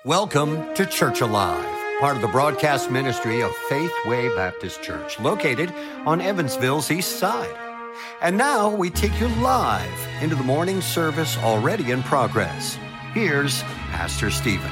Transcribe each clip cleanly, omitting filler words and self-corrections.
Welcome to Church Alive, part of the broadcast ministry of Faith Way Baptist Church, located on Evansville's east side. And now we take you live into the morning service already in progress. Here's Pastor Stephen.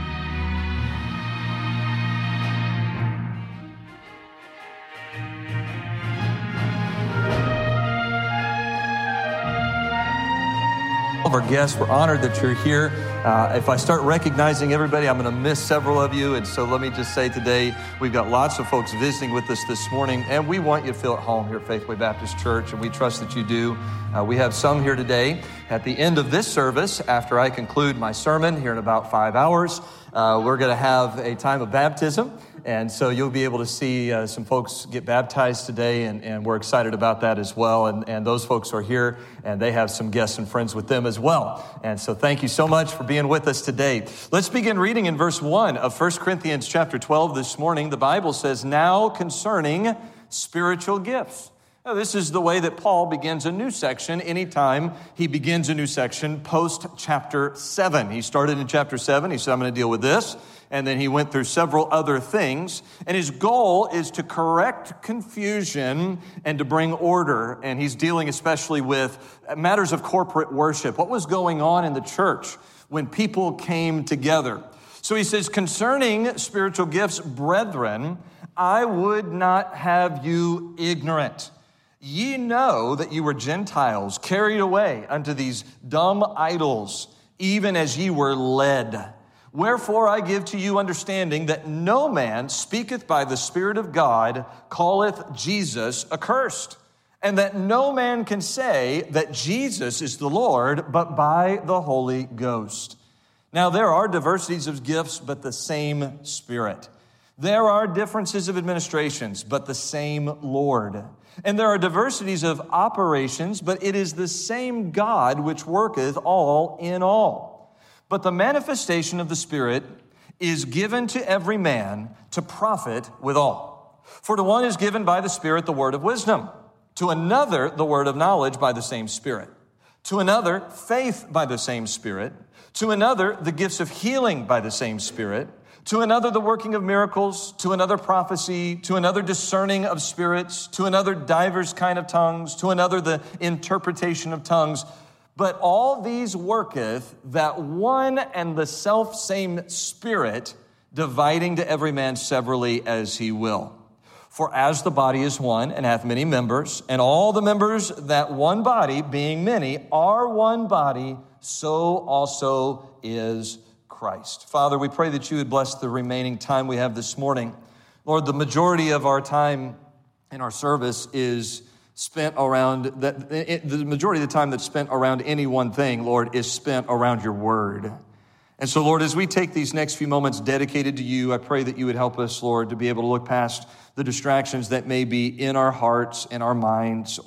All of our guests, we're honored that you're here. If I start recognizing everybody, I'm going to miss several of you. And so let me just say today, we've got lots of folks visiting with us this morning, and we want you to feel at home here at Faithway Baptist Church, and we trust that you do. We have some here today. At the end of this service, after I conclude my sermon here in about 5 hours, we're going to have a time of baptism. And so you'll be able to see some folks get baptized today, and we're excited about that as well. And those folks are here, and they have some guests and friends with them as well. And so thank you so much for being with us today. Let's begin reading in verse 1 of 1 Corinthians chapter 12 this morning. The Bible says, "Now concerning spiritual gifts." Now, this is the way that Paul begins a new section anytime he begins a new section post chapter 7. He started in chapter 7. He said, I'm going to deal with this. And then he went through several other things. And his goal is to correct confusion and to bring order. And he's dealing especially with matters of corporate worship. What was going on in the church when people came together? So he says, concerning spiritual gifts, brethren, I would not have you ignorant. Ye know that you were Gentiles, carried away unto these dumb idols, even as ye were led. Wherefore I give to you understanding that no man speaketh by the Spirit of God, calleth Jesus accursed, and that no man can say that Jesus is the Lord, but by the Holy Ghost. Now there are diversities of gifts, but the same Spirit. There are differences of administrations, but the same Lord. And there are diversities of operations, but it is the same God which worketh all in all. But the manifestation of the Spirit is given to every man to profit withal. For to one is given by the Spirit the word of wisdom, to another the word of knowledge by the same Spirit, to another faith by the same Spirit, to another the gifts of healing by the same Spirit, to another the working of miracles, to another prophecy, to another discerning of spirits, to another divers kind of tongues, to another the interpretation of tongues. But all these worketh that one and the selfsame Spirit, dividing to every man severally as he will. For as the body is one, and hath many members, and all the members that one body, being many, are one body, so also is Christ. Father, we pray that you would bless the remaining time we have this morning. Lord, the majority of our time in our service is spent around, the majority of the time that's spent around any one thing, Lord, is spent around your word. And so, Lord, as we take these next few moments dedicated to you, I pray that you would help us, Lord, to be able to look past the distractions that may be in our hearts, in our minds,